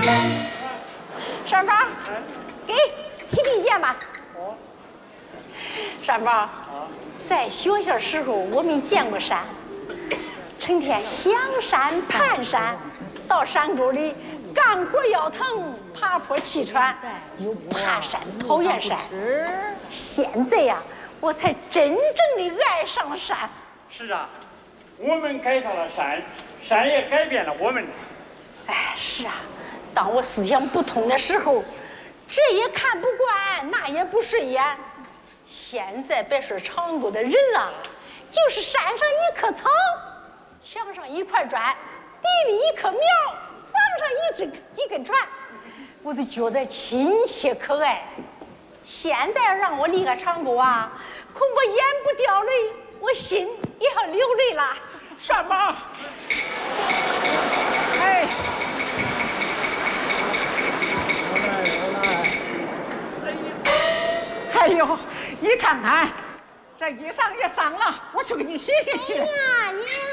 山宝，给提意见吧。山宝，在学校时候我没见过山，成天想山盼山，到山沟里干活腰疼，爬坡气喘，又怕山讨厌山。现在呀，我才真正的爱上了山。 是啊，我们改造了山，山也改变了我们。 哎，是啊，当我思想不通的时候，这也看不惯，那也不顺眼。现在别说长沟的人了，就是山上一棵草，墙上一块砖，地里一棵苗，房上一根船，我都觉得亲切可爱。现在要让我离开长沟啊，恐怕眼不掉泪，我心也要流泪了。 山宝，哎，哎呦，你看看，这衣裳也脏了，我去给你洗洗去。 哎呀，你。